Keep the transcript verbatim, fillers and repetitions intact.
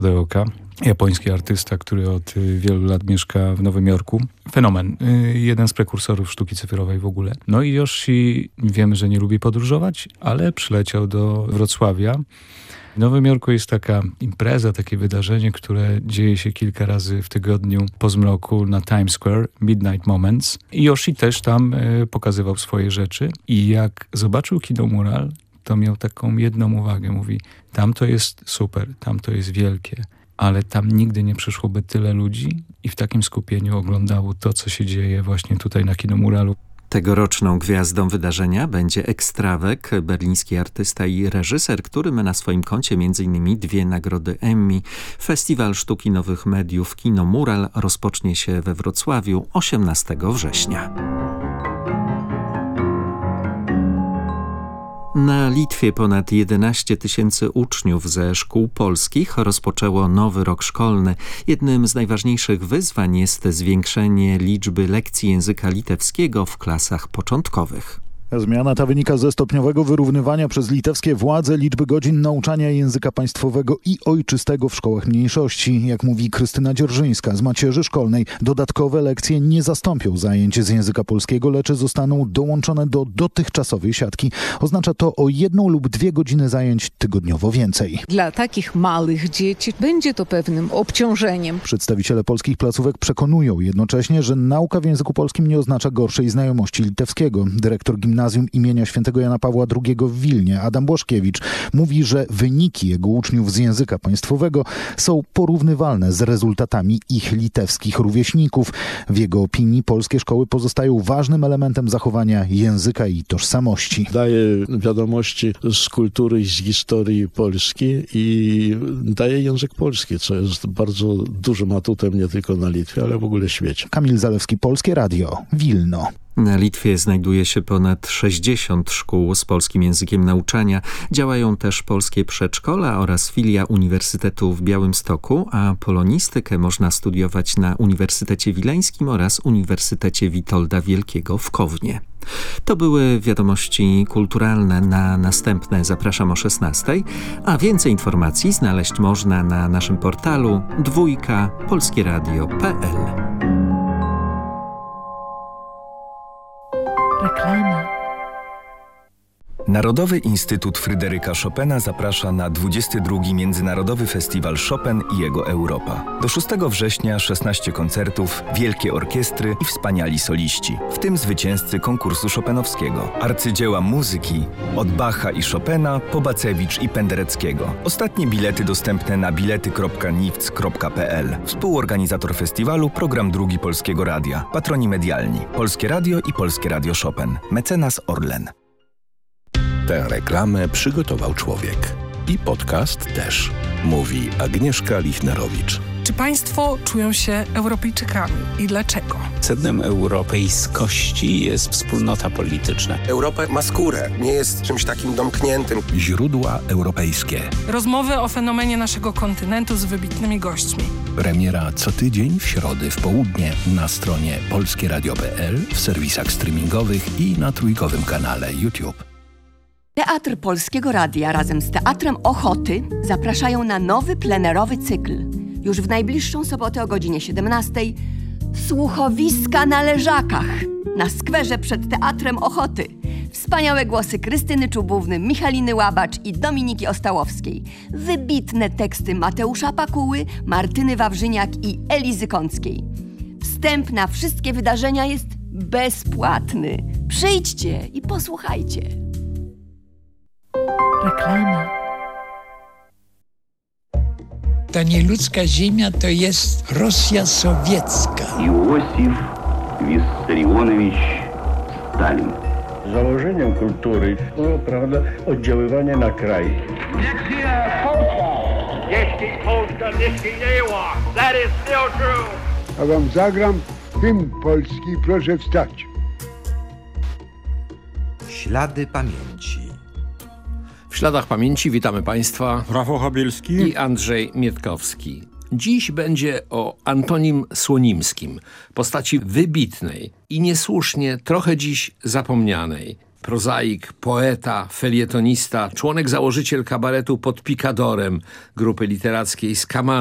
Deoka, japoński artysta, który od wielu lat mieszka w Nowym Jorku. Fenomen. Jeden z prekursorów sztuki cyfrowej w ogóle. No i Yoshi, wiemy, że nie lubi podróżować, ale przyleciał do Wrocławia. W Nowym Jorku jest taka impreza, takie wydarzenie, które dzieje się kilka razy w tygodniu po zmroku na Times Square, Midnight Moments. I Yoshi też tam y, pokazywał swoje rzeczy. I jak zobaczył kino mural, to miał taką jedną uwagę. Mówi, tam to jest super, tam to jest wielkie, ale tam nigdy nie przyszłoby tyle ludzi i w takim skupieniu oglądało to, co się dzieje właśnie tutaj na kino muralu. Tegoroczną gwiazdą wydarzenia będzie Ekstrawek, berliński artysta i reżyser, który ma na swoim koncie między innymi dwie nagrody Emmy. Festiwal Sztuki Nowych Mediów Kino Mural rozpocznie się we Wrocławiu osiemnastego września. Na Litwie ponad jedenaście tysięcy uczniów ze szkół polskich rozpoczęło nowy rok szkolny. Jednym z najważniejszych wyzwań jest zwiększenie liczby lekcji języka litewskiego w klasach początkowych. Zmiana ta wynika ze stopniowego wyrównywania przez litewskie władze liczby godzin nauczania języka państwowego i ojczystego w szkołach mniejszości. Jak mówi Krystyna Dzierżyńska z Macierzy Szkolnej, dodatkowe lekcje nie zastąpią zajęć z języka polskiego, lecz zostaną dołączone do dotychczasowej siatki. Oznacza to o jedną lub dwie godziny zajęć tygodniowo więcej. Dla takich małych dzieci będzie to pewnym obciążeniem. Przedstawiciele polskich placówek przekonują jednocześnie, że nauka w języku polskim nie oznacza gorszej znajomości litewskiego. Dyrektor gimnazjum Gimnazjum imienia świętego Jana Pawła drugiego w Wilnie, Adam Błaszkiewicz, mówi, że wyniki jego uczniów z języka państwowego są porównywalne z rezultatami ich litewskich rówieśników. W jego opinii polskie szkoły pozostają ważnym elementem zachowania języka i tożsamości. Daje wiadomości z kultury i z historii Polski i daje język polski, co jest bardzo dużym atutem nie tylko na Litwie, ale w ogóle w świecie. Kamil Zalewski, Polskie Radio, Wilno. Na Litwie znajduje się ponad sześćdziesiąt szkół z polskim językiem nauczania. Działają też polskie przedszkola oraz filia Uniwersytetu w Białymstoku, a polonistykę można studiować na Uniwersytecie Wileńskim oraz Uniwersytecie Witolda Wielkiego w Kownie. To były wiadomości kulturalne. Na następne zapraszam o szesnastej, a więcej informacji znaleźć można na naszym portalu dwójka polskieradio kropka p l. Reklama. Narodowy Instytut Fryderyka Chopina zaprasza na dwudziesty drugi Międzynarodowy Festiwal Chopin i jego Europa. Do szóstego września szesnaście koncertów, wielkie orkiestry i wspaniali soliści, w tym zwycięzcy konkursu chopinowskiego. Arcydzieła muzyki od Bacha i Chopina po Bacewicz i Pendereckiego. Ostatnie bilety dostępne na bilety kropka niwc kropka p l. Współorganizator festiwalu, program Drugi Polskiego Radia. Patroni medialni Polskie Radio i Polskie Radio Chopin. Mecenas Orlen. Tę reklamę przygotował człowiek. I podcast też. Mówi Agnieszka Lichnerowicz. Czy państwo czują się Europejczykami i dlaczego? Sednem europejskości jest wspólnota polityczna. Europa ma skórę, nie jest czymś takim domkniętym. Źródła europejskie. Rozmowy o fenomenie naszego kontynentu z wybitnymi gośćmi. Premiera co tydzień w środę w południe na stronie polskieradio kropka p l, w serwisach streamingowych i na trójkowym kanale YouTube. Teatr Polskiego Radia razem z Teatrem Ochoty zapraszają na nowy plenerowy cykl. Już w najbliższą sobotę o godzinie siedemnastej Słuchowiska na Leżakach na skwerze przed Teatrem Ochoty. Wspaniałe głosy Krystyny Czubówny, Michaliny Łabacz i Dominiki Ostałowskiej. Wybitne teksty Mateusza Pakuły, Martyny Wawrzyniak i Elizy Kąckiej. Wstęp na wszystkie wydarzenia jest bezpłatny. Przyjdźcie i posłuchajcie. Reklama. Ta nieludzka ziemia to jest Rosja sowiecka. Иосиф Виссарионович Stalin. Założeniem kultury było, prawda, oddziaływanie na kraj. Niech żyje Polska! Jeśli Polska nie zginęła, that is still true. A wam zagram hymn polski, proszę wstać. Ślady pamięci. W Śladach Pamięci witamy Państwa Rafał Habielski i Andrzej Mietkowski. Dziś będzie o Antonim Słonimskim, postaci wybitnej i niesłusznie trochę dziś zapomnianej. prozaik, poeta, felietonista, członek założyciel kabaretu Pod Picadorem, grupy literackiej Skama